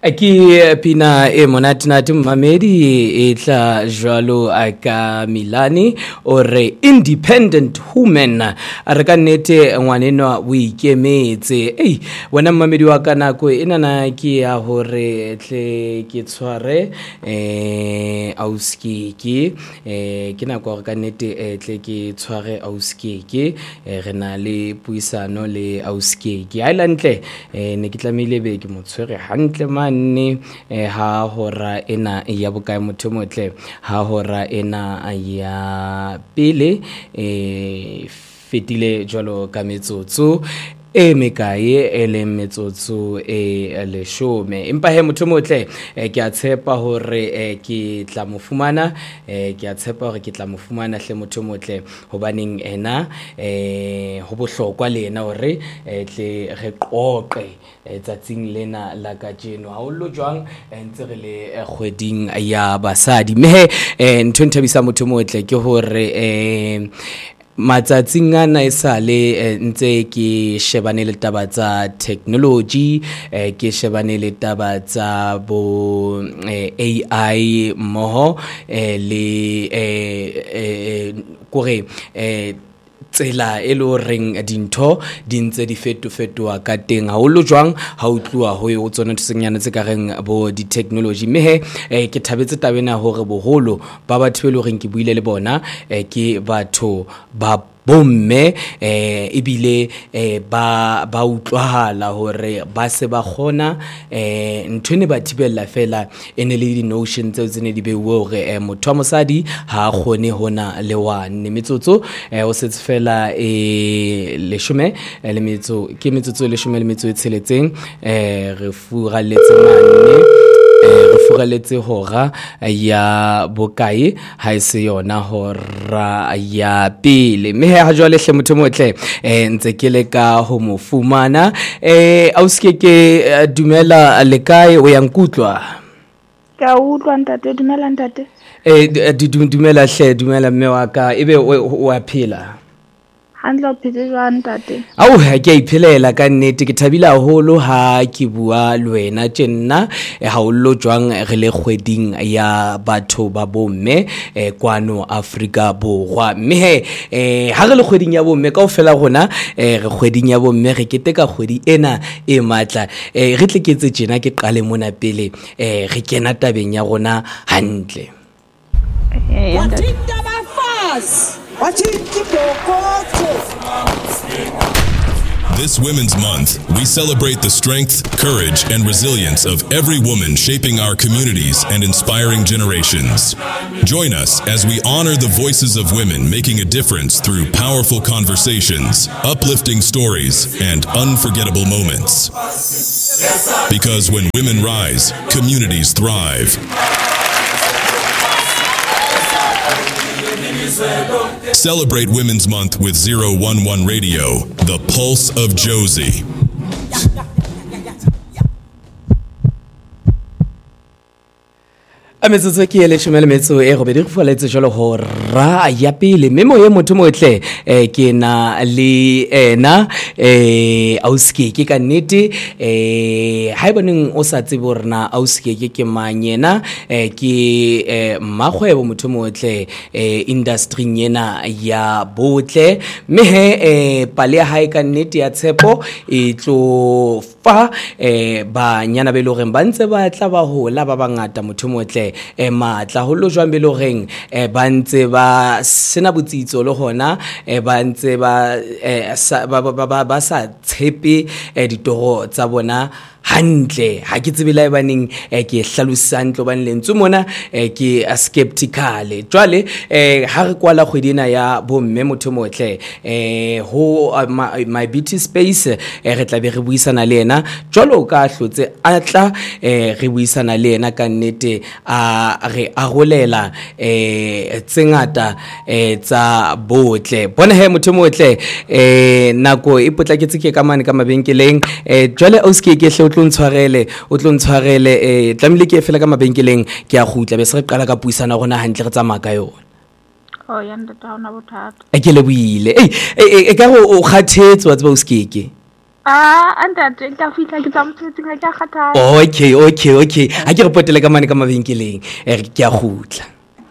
Ki pina e monate mamedi e tla jwalo ka Milani ore independent woman re ka nnete ngwanenwa o ikemetse wena mamedi wa ka nako enana ke ya hore tle ke tshware auskiki ke nako gore ka nnete tle ke tshware auskiki re na le puisano le auskiki islandle ne ke tlamile be ke motshwere hantle man ha hora ena ya bokae motho motle ha hora ena ya pele fetile jwalo ka metsotso e mekae ele metsotso e leshome empa he motho motle ke a tshepa hore ke tla mo fumana ke a tshepa hore ke tla mo fumana hle motho motle hobaneng ena ho bohlokwa le ena hore tle re qoqe tsatsing lena la ka jeno ha o lo jwang ntse re le kgweding ya basadi mehe ntho nthabisa motho motle ke hore matsatsing ana esale ntse ke shebane le taba tsa technology ke shebane le taba tsa bo AI moho le kore tsela e lo reng dintho di ntse di fetofetoa ka teng ha o lo jwang ha o tluwa ho o tsona tsenyana tse ka reng bo di technology mehe ke thabetse tabena hore boholo ba batho le reng ke buile le bona ke batho ba bomme ebile ba utlwahala hore ba se ba khona ntho ne ba thibella fela ene le di notion tseo tsene di beuwe hore motho wa mosadi ha khone hona le wane metsotso o setse fela leshome le metso ke metsotso leshome le metso e tsheletseng re fura letse mane re furaletse hora ya bokae ha ise yona hora ya pele mehe ha jwale hle motho motle ntse ke le ka ho mo fumana auskeke dumela le kae o yang kutlwa ka utlwa ntate dumela ntate dumela hle dumela mme wa ka ebe o a phela handla phete jwang ntate au ha ke iphelela ka nnete ke thabila haholo ha ke bua le wena tjena ha o lo jwang re le kgweding ya batho ba bomme kwano Afrika borwa mme ha re le kgweding ya bomme kaofela rona re kgweding ya bomme re keteka kgwedi ena e matla re tle ke tse tjena ke qale mona pele re kena tabeng ya rona hantle This Women's Month, we celebrate the strength, courage, and resilience of every woman shaping our communities and inspiring generations. Join us as we honor the voices of women making a difference through powerful conversations, uplifting stories, and unforgettable moments. Because when women rise, communities thrive. Celebrate Women's Month with 011 Radio, the pulse of Josie. Metsotso ke ele shomele metso e go be di foletse jalo hora ya pele memo ye motho motle ke na le ena auskeke ka nnete ha ibaneng o sa tsebe rena auskeke ke manyena ke mmagwebo motho motle industry nyena ya botle mehe pale ya hae ka nnete ya tshepo e tlo fa ba nyana be lo reng ba ntse ba tla ba hola ba bangata motho motle matla ho lo jwang be lo reng ba ntse ba sena botsitso le hona ba ntse ba sa tshepe ditoro tsa bona hantle ha ke tsebela ibaneng ke hlalosang tlo ban lentso mona ke skeptical jwale ha re kwala kgwedina ya bomme motho motle ho my beauty space re tla be re buisana le ena jwalo ka hlotse atla re buisana le ena ka nnete a re arolela tsengata tsa botle bona he motho motle nako e potlaketse ke ka mane ka mabenkeleng jwale auskeke o tlo ntshwarele tlamile ke fela ka mabenkeleng ke a gutla be se re qala ka puisana gona hantle re tsamaya ka yona ya ntate ha ona bothata ke le buile ka go o kgathetse wa tseba o skeke Ntate ka fihla ke tsa mosebetsing ha ke a kgathala. Okay ha ke re potele ka mane ka mabenkeleng ke a gutla.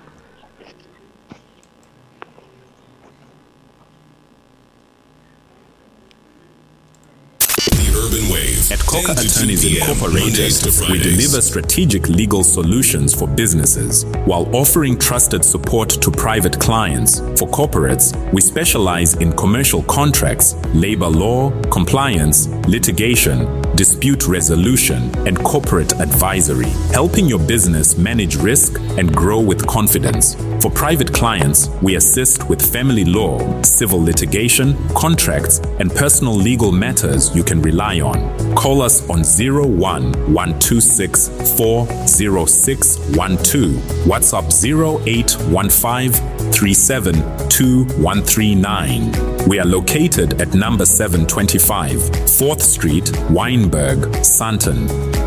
Wave. At Coca Attorneys Incorporated, we deliver strategic legal solutions for businesses while offering trusted support to private clients. For corporates, we specialize in commercial contracts, labor law, compliance, litigation, dispute resolution, and corporate advisory, helping your business manage risk and grow with confidence. For private clients, we assist with family law, civil litigation, contracts, and personal legal matters you can rely on. Call us on 01-126 406 12, WhatsApp 0815 37 2139. We are located at number 725, 4th Street, Wynberg, Sandton.